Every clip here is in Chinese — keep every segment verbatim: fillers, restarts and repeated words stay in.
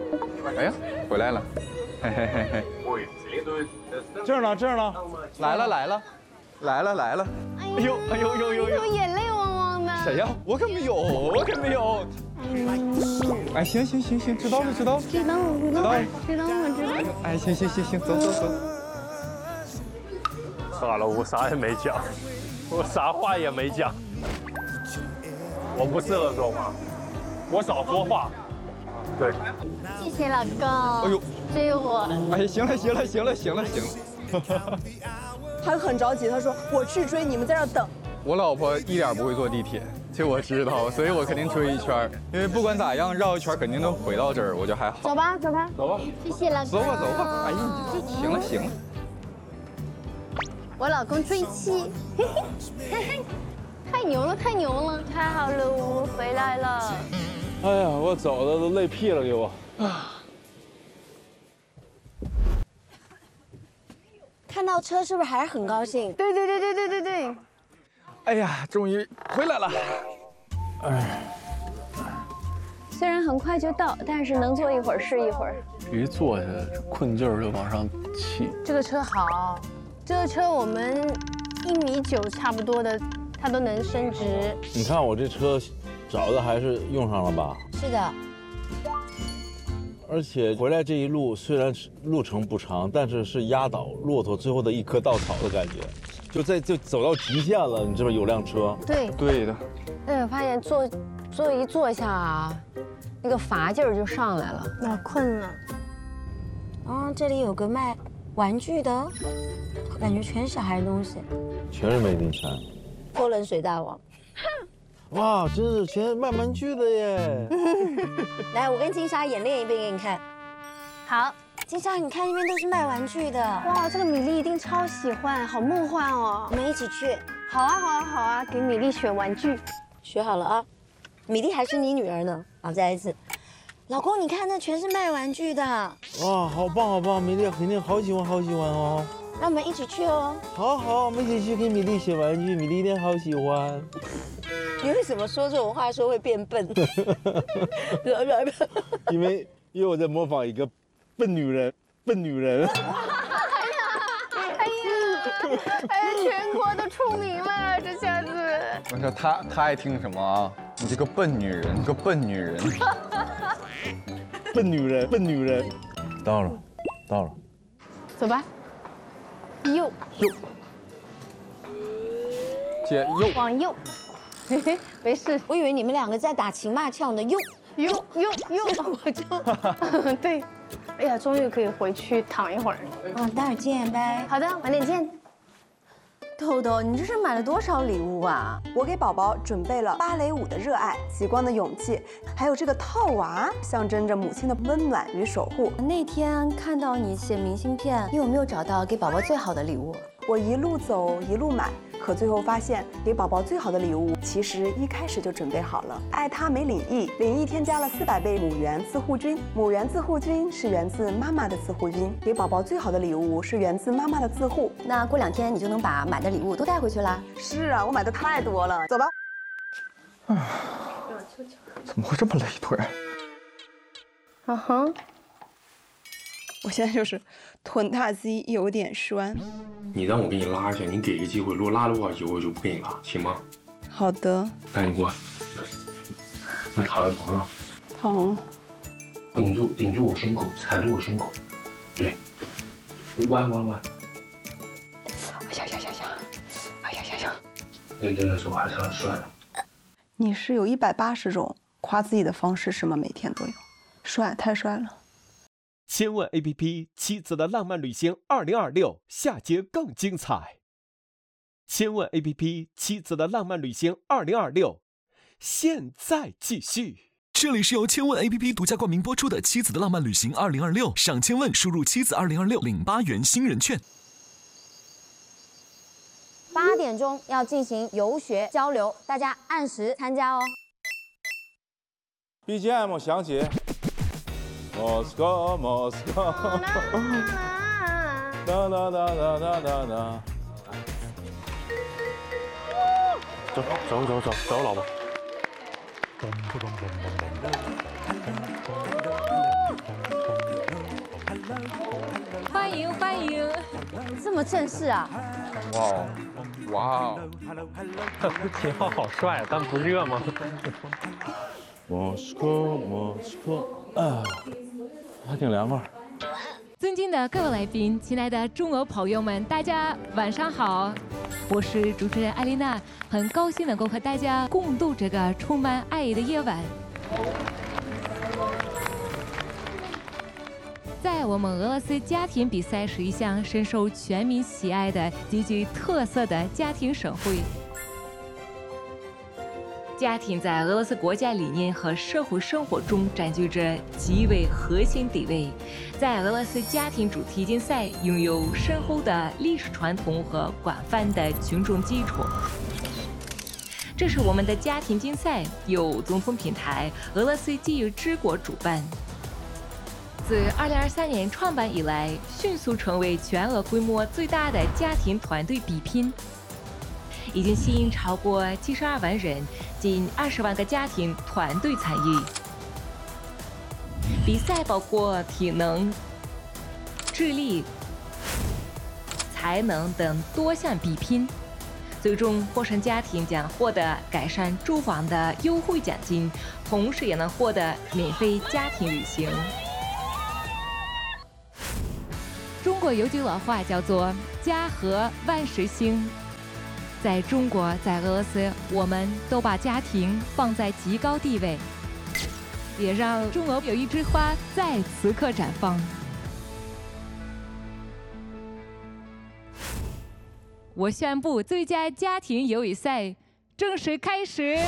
哎呀，回来了，嘿嘿嘿嘿。 这儿呢，这儿呢， 来了来了，来了来了。哎呦哎呦呦呦呦！ 眼泪汪汪的。 谁呀？我可没有，我可没有。哎，行行行行，知道了知道了。 知道了知道了知道了知道了。 哎，行行行行，走走走。 算了，我啥也没讲，我啥话也没讲。我不适合说话，我少说话。对， 谢谢老公。 哎呦， 追我。 哎，行了行了行了行了行了。 他很着急，他说我去追，你们在这等。 我老婆一点不会坐地铁，这我知道，所以我肯定追一圈，因为不管咋样绕一圈肯定能回到这儿，我就还好。 走吧走吧走吧， 谢谢老公。 走吧走吧，哎呀，你这行了行了。 我老公追妻，嘿嘿嘿嘿，太牛了太牛了，太好了，我回来了。 哎呀，我走的都累屁了，给我。 看到车是不是还是很高兴？ 对对对对对对对。 哎呀，终于回来了。哎， 虽然很快就到，但是能坐一会儿是一会儿。 一坐下，困劲儿就往上起。 这个车好，这个车我们一米九差不多的，它都能伸直。 你看我这车找的还是用上了吧？ 是的。 而且回来这一路虽然路程不长，但是是压倒骆驼最后的一棵稻草的感觉，就在就走到极限了。你这边有辆车， 对对的。 但我发现坐坐一坐下啊，那个乏劲儿就上来了。 我困了。 啊，这里有个卖玩具的，感觉全是小孩的东西。 全是 made in China。 泼冷水大王。 哇，真是全是卖玩具的耶！ 来，我跟金莎演练一遍给你看。 好， 金莎，你看那边都是卖玩具的。 哇，这个米粒一定超喜欢，好梦幻哦。 我们一起去。 好啊，好啊，好啊，给米粒选玩具。 学好了啊，米粒还是你女儿呢。好，再来一次。老公，你看那全是卖玩具的。 哇，好棒好棒，米粒肯定好喜欢好喜欢哦。 那我们一起去哦。 好好，我们一起去给米粒选玩具，米粒一定好喜欢。 你为什么说这种话说会变笨？ 因为因为我在模仿一个笨女人，笨女人。 哎呀，哎呀，全国都出名了，这下子。 我说他他爱听什么啊？你这个笨女人，你个笨女人。 笨女人，笨女人。到了，到了。 走吧。右右。姐右。 往右。嘿嘿，没事。 我以为你们两个在打情骂俏呢。右右右右，我就对。哎呀，终于可以回去躺一会儿。 嗯，待会儿见，拜。 好的，晚点见。 豆豆，你这是买了多少礼物啊？ 我给宝宝准备了芭蕾舞的热爱、极光的勇气，还有这个套娃，象征着母亲的温暖与守护。 那天看到你写明信片，你有没有找到给宝宝最好的礼物？ 我一路走一路买，可最后发现给宝宝最好的礼物，其实一开始就准备好了。爱他没领益，领益添加了四百倍母源自护菌，母源自护菌是源自妈妈的自护菌，给宝宝最好的礼物是源自妈妈的自护。 那过两天你就能把买的礼物都带回去啦。 是啊，我买的太多了，走吧。 哎，怎么会这么累腿？ 嗯哼。 我现在就是臀大肌有点酸。 你让我给你拉一下，你给个机会，如果拉的不好，以后我就不给你拉，行吗？ 好的。 赶紧过来。你躺在床上。 疼。 顶住，顶住我胸口，踩住我胸口。对。弯弯弯。 哎呀呀呀呀！哎呀呀呀！ 认真的说，还是很帅的。 你是有一百八十种夸自己的方式是吗？每天都有。帅，太帅了。 千问 A P P《妻子的浪漫旅行二零二六》下节更精彩。千问 A P P《妻子的浪漫旅行二零二六》现在继续。 这里是由千问 A P P 独家冠名播出的《妻子的浪漫旅行二零二六》，上千问输入妻子二零二六领八元新人券。 八点钟要进行游学交流，大家按时参加哦。 B G M 响起。莫斯科，莫斯科，哒哒哒哒哒哒哒。 走走走走走，老婆。 这么正式啊？ 哇哦，哇哦， 秦昊好帅，但不热吗？ 莫斯科，莫斯科，啊，还挺凉快。 尊敬的各位来宾，亲爱的中俄朋友们，大家晚上好，我是主持人艾丽娜，很高兴能够和大家共度这个充满爱意的夜晚。在我们俄罗斯家庭比赛是一项深受全民喜爱的、极具特色的家庭盛会。家庭在俄罗斯国家理念和社会生活中占据着极为核心地位，在俄罗斯家庭主题竞赛拥有深厚的历史传统和广泛的群众基础。这是我们的家庭竞赛，由总统平台俄罗斯基友之国主办。自二零二三年创办以来，迅速成为全俄规模最大的家庭团队比拼，已经吸引超过七十二万人，近二十万个家庭团队参与。比赛包括体能、智力、才能等多项比拼，最终获胜家庭将获得改善住房的优惠奖金，同时也能获得免费家庭旅行。中国有句老话叫做“家和万事兴”。在中国，在俄罗斯，我们都把家庭放在极高地位，也让中俄有一枝花在此刻绽放。我宣布，最佳家庭友谊赛正式开始。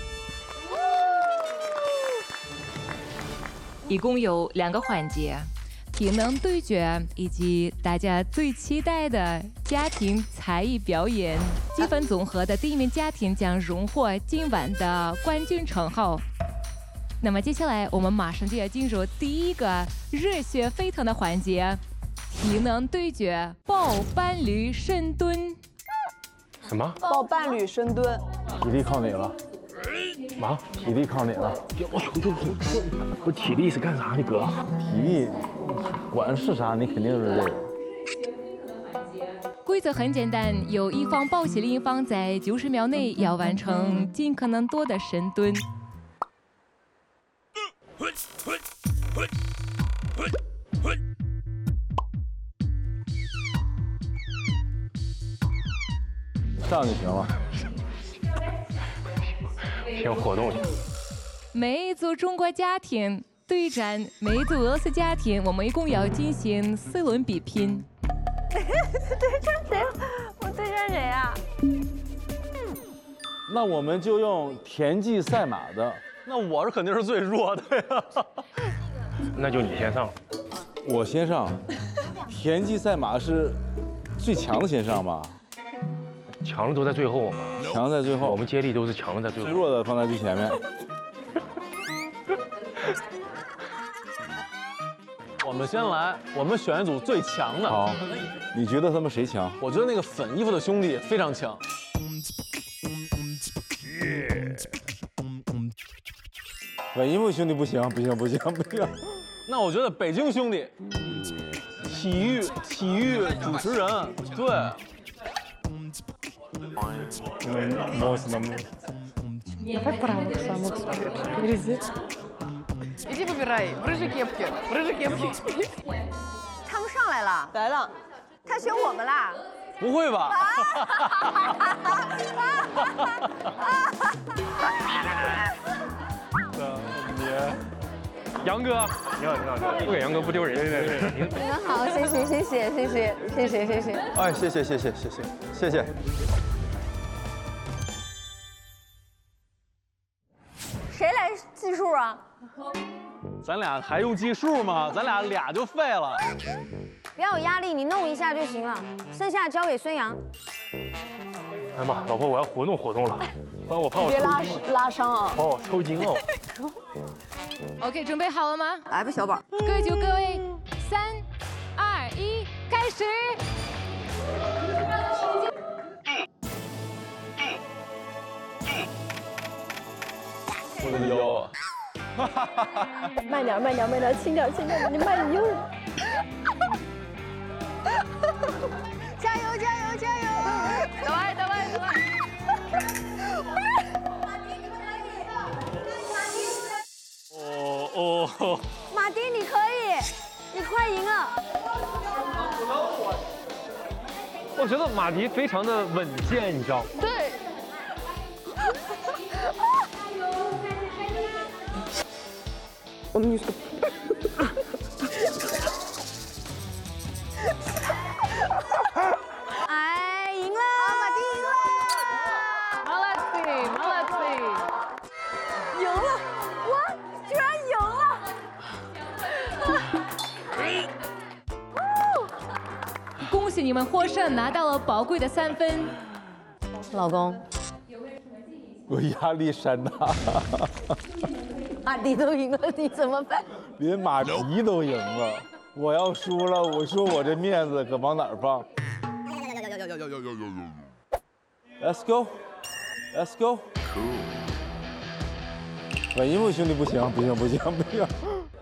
一共有两个环节。体能对决以及大家最期待的家庭才艺表演，积分总和的第一名家庭将荣获今晚的冠军称号。那么接下来我们马上就要进入第一个热血沸腾的环节——体能对决抱伴侣深蹲。 什么？ 抱伴侣深蹲。 体力靠你了。 忙， 体力靠你了。 我求求你，我体力是干啥的哥？ 体力，管是啥，你肯定是这个。 规则很简单，有一方抱起另一方，在九十秒内要完成尽可能多的深蹲。 这样就行了。 挺活动的。 每一组中国家庭对战每一组俄罗斯家庭，我们一共要进行四轮比拼。 对战谁？我对战谁啊？ 那我们就用田忌赛马的。 那我是肯定是最弱的呀。 那就你先上。 我先上。田忌赛马是最强的先上吧？ 强的都在最后嘛。 强在最后， 我们接力都是强的在最后， 最弱的放在最前面。 我们先来，我们选一组最强的。 好，你觉得他们谁强？ 我觉得那个粉衣服的兄弟非常强。 粉衣服兄弟不行，不行，不行，不行。 那我觉得北京兄弟，体育体育主持人，对。 Давай правых самых грязи. Иди выбирай. Рыжий кепки. Рыжий кепки. 他们上来了， 来了， 他选我们啦？ 不会吧？ 杨哥，你好，你好，不给杨哥不丢人。 你们好，谢谢，谢谢，谢谢，谢谢，谢谢。 哎，谢谢，谢谢，谢谢，谢谢。 谁来计数啊？ 咱俩还用计数吗？咱俩俩就废了。 不要有压力，你弄一下就行了，剩下交给孙杨。 哎妈，老婆，我要活动活动了，不然我怕我别拉拉伤啊！ 怕我抽筋哦。 OK， 准备好了吗？ 来吧，小宝。 各位就各位，三、二、一，开始。 我的腰啊！ 慢点，慢点，慢点，轻点，轻点，你慢，你又。 加油加油加油！ 等来等来等来。 哦哦， 马丁，你可以，你快赢了。 我觉得马迪非常的稳健，你知道吗？ 对。 我们女生。 哎，赢了，马丁赢了。 Молодцы, молодцы。 赢了，哇，居然赢了！ 恭喜你们获胜，拿到了宝贵的三分。 老公， 我压力山大。 马迪都赢了，你怎么办？ 连马迪都赢了，我要输了，我说我这面子可往哪儿放 ？Let's go, let's go。稳一步，兄弟，不行，不行，不行，不行。